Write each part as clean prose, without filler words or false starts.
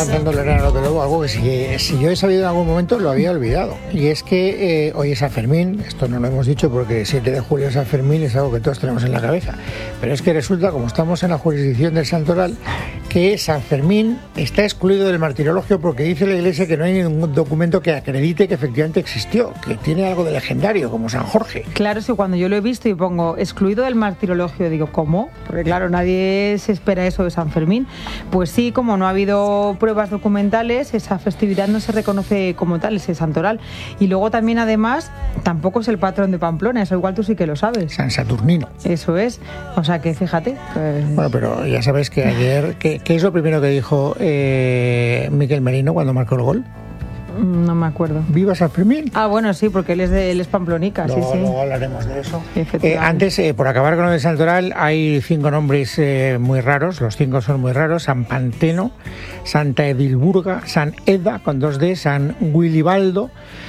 cantando Lorena López Lobo, algo que si yo he sabido en algún momento lo había olvidado. Y es que hoy es San Fermín, esto no lo hemos dicho porque 7 de julio es San Fermín, es algo que todos tenemos en la cabeza. Pero es que resulta, como estamos en la jurisdicción del Santoral, que San Fermín está excluido del martirologio porque dice la Iglesia que no hay ningún documento que acredite que efectivamente existió, que tiene algo de legendario, como San Jorge. Claro, sí, cuando yo lo he visto y pongo excluido del martirologio, digo, ¿cómo? Porque claro, nadie se espera eso de San Fermín. Pues sí, como no ha habido pruebas documentales, esa festividad no se reconoce como tal, ese santoral. Y luego también, además, tampoco es el patrón de Pamplona, eso igual tú sí que lo sabes. San Saturnino. Eso es, o sea que fíjate. Pues... Bueno, pero ya sabes que ayer, ¿qué es lo primero que dijo Miquel Merino cuando marcó el gol? No me acuerdo. ¿Viva San Fermín? Ah, bueno, sí, porque él es pamplonica, sí. Luego hablaremos de eso. Antes, por acabar con lo de Santoral, hay 5 nombres muy raros, los 5 son muy raros: San Panteno, Santa Edilburga, San Eda, con 2 D, San Wilibaldo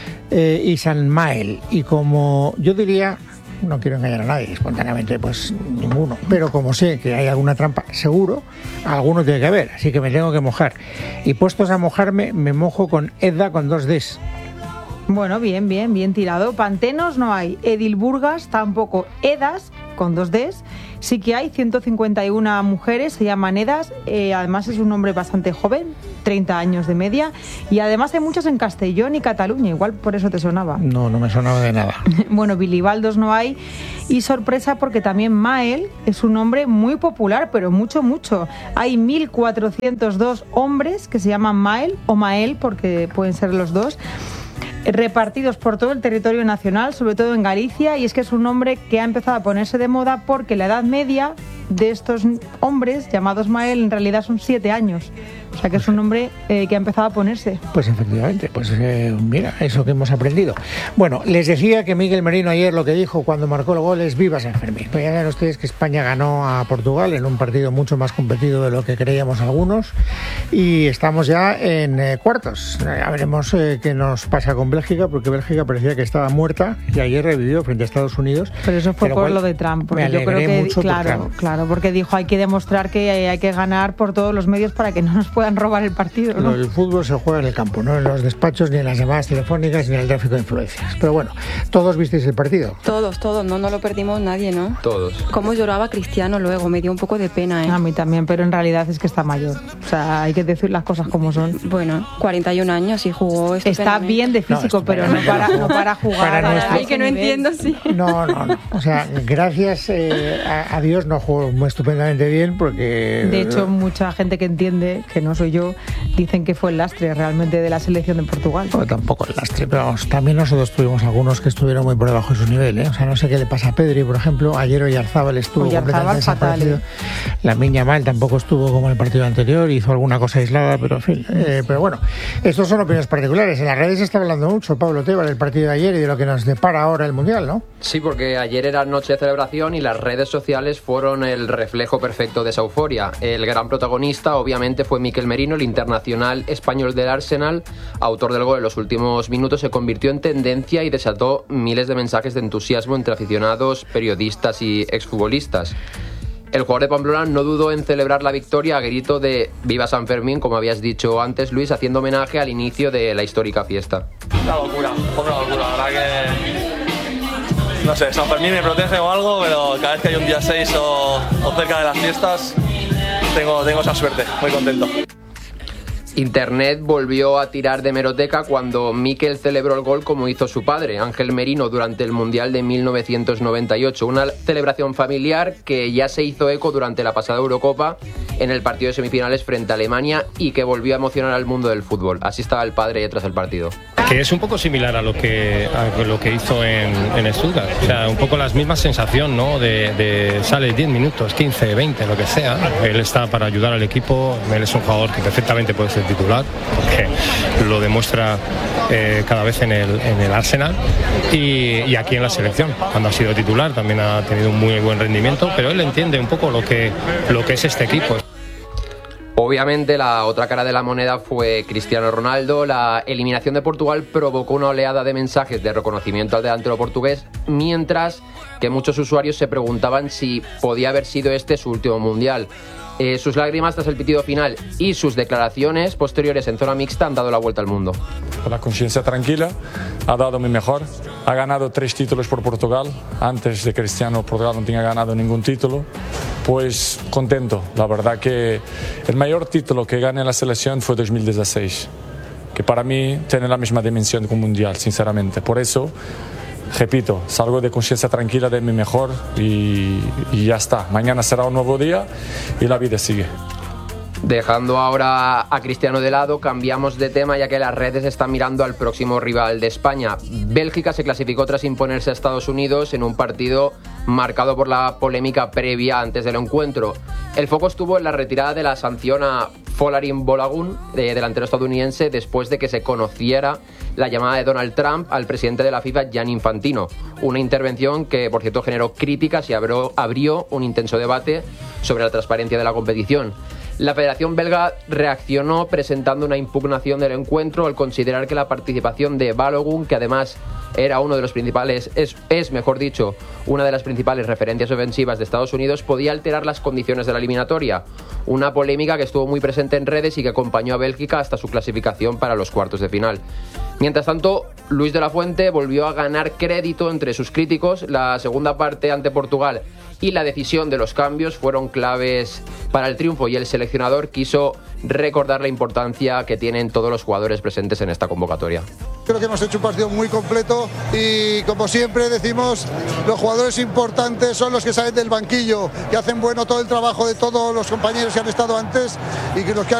y San Mael. Y como yo diría, no quiero engañar a nadie, espontáneamente pues ninguno, pero como sé que hay alguna trampa, seguro, alguno tiene que haber, así que me tengo que mojar. Y puestos a mojarme, me mojo con Edda con 2 Ds. Bueno, bien tirado. Pantenos no hay, Edilburgas tampoco, Edas con 2 Ds. Sí que hay 151 mujeres, se llaman Edas, además es un nombre bastante joven, 30 años de media, y además hay muchas en Castellón y Cataluña, igual por eso te sonaba. No me sonaba de nada. Bueno, Bilibaldos no hay, y sorpresa porque también Mael es un nombre muy popular, pero mucho. Hay 1.402 hombres que se llaman Mael o Mael, porque pueden ser los dos, repartidos por todo el territorio nacional, sobre todo en Galicia, y es que es un nombre que ha empezado a ponerse de moda porque la edad media de estos hombres llamados Mael en realidad son 7 años. O sea que es un nombre que ha empezado a ponerse. Pues efectivamente, mira, eso que hemos aprendido. Bueno, les decía que Miguel Merino ayer lo que dijo cuando marcó el gol es viva San Fermín. Pues ya saben ustedes que España ganó a Portugal en un partido mucho más competido de lo que creíamos algunos, y estamos ya en cuartos. Ya veremos qué nos pasa con Bélgica, porque Bélgica parecía que estaba muerta y ayer revivió frente a Estados Unidos. Pero eso fue por lo de Trump, porque yo creo que claro, porque dijo hay que demostrar que hay que ganar por todos los medios para que no nos puedan robar el partido, ¿no? El fútbol se juega en el campo, no en los despachos, ni en las llamadas telefónicas, ni en el tráfico de influencias. Pero bueno, ¿todos visteis el partido? Todos, no lo perdimos nadie, ¿no? Todos. Cómo lloraba Cristiano luego, me dio un poco de pena, ¿eh? A mí también, pero en realidad es que está mayor. O sea, hay que decir las cosas como son. Bueno, 41 años y jugó está bien de físico, pero no para jugar. Ay, que no entiendo, sí. No. O sea, gracias a Dios no jugó muy estupendamente bien, porque... De hecho, mucha gente que entiende, que no soy yo, dicen que fue el lastre realmente de la selección de Portugal. Bueno, tampoco el lastre, pero vamos, también nosotros tuvimos algunos que estuvieron muy por debajo de su nivel, ¿eh? O sea, no sé qué le pasa a Pedri, por ejemplo. Ayer Oyarzábal estuvo completamente desaparecido. Lamine Yamal tampoco estuvo como en el partido anterior, hizo alguna cosa aislada, pero en fin. Pero bueno, estos son opiniones particulares. En las redes se está hablando mucho, Pablo Tebas, del partido de ayer y de lo que nos depara ahora el Mundial, ¿no? Sí, porque ayer era noche de celebración y las redes sociales fueron el reflejo perfecto de esa euforia. El gran protagonista, obviamente, fue Miquel Merino, el internacional español del Arsenal, autor del gol en los últimos minutos. Se convirtió en tendencia y desató miles de mensajes de entusiasmo entre aficionados, periodistas y exfutbolistas. El jugador de Pamplona no dudó en celebrar la victoria a grito de Viva San Fermín, como habías dicho antes, Luis, haciendo homenaje al inicio de la histórica fiesta. Una locura, la verdad que... No sé, San Fermín me protege o algo, pero cada vez que hay un día 6 o cerca de las fiestas, tengo esa suerte, muy contento. Internet volvió a tirar de hemeroteca cuando Miquel celebró el gol como hizo su padre, Ángel Merino, durante el Mundial de 1998. Una celebración familiar que ya se hizo eco durante la pasada Eurocopa en el partido de semifinales frente a Alemania y que volvió a emocionar al mundo del fútbol. Así estaba el padre tras el partido. Que es un poco similar a lo que hizo en Stuttgart. O sea, un poco la misma sensación, ¿no? De sale 10 minutos, 15, 20, lo que sea. Él está para ayudar al equipo. Él es un jugador que perfectamente puede ser titular, porque lo demuestra cada vez en el Arsenal y aquí en la selección. Cuando ha sido titular también ha tenido un muy buen rendimiento, pero él entiende un poco lo que es este equipo. Obviamente la otra cara de la moneda fue Cristiano Ronaldo. La eliminación de Portugal provocó una oleada de mensajes de reconocimiento al delantero portugués, mientras que muchos usuarios se preguntaban si podía haber sido este su último mundial. Sus lágrimas tras el pitido final y sus declaraciones posteriores en zona mixta han dado la vuelta al mundo. Con la conciencia tranquila, ha dado mi mejor, ha ganado 3 títulos por Portugal, antes de Cristiano Portugal no tenía ganado ningún título, pues contento, la verdad que el mayor título que gané en la selección fue 2016, que para mí tiene la misma dimensión que un mundial, sinceramente, por eso repito, salgo de conciencia tranquila de mi mejor y ya está. Mañana será un nuevo día y la vida sigue. Dejando ahora a Cristiano de lado, cambiamos de tema ya que las redes están mirando al próximo rival de España. Bélgica se clasificó tras imponerse a Estados Unidos en un partido marcado por la polémica previa antes del encuentro. El foco estuvo en la retirada de la sanción a Folarin Balogun, delantero estadounidense, después de que se conociera la llamada de Donald Trump al presidente de la FIFA, Gianni Infantino. Una intervención que, por cierto, generó críticas y abrió un intenso debate sobre la transparencia de la competición. La Federación Belga reaccionó presentando una impugnación del encuentro al considerar que la participación de Balogun, que además era uno de los principales, es mejor dicho, una de las principales referencias ofensivas de Estados Unidos, podía alterar las condiciones de la eliminatoria. Una polémica que estuvo muy presente en redes y que acompañó a Bélgica hasta su clasificación para los cuartos de final. Mientras tanto, Luis de la Fuente volvió a ganar crédito entre sus críticos. La segunda parte ante Portugal y la decisión de los cambios fueron claves para el triunfo y el seleccionador quiso recordar la importancia que tienen todos los jugadores presentes en esta convocatoria. Creo que hemos hecho un partido muy completo y, como siempre decimos, los jugadores importantes son los que salen del banquillo, que hacen bueno todo el trabajo de todos los compañeros que han estado antes y que los que han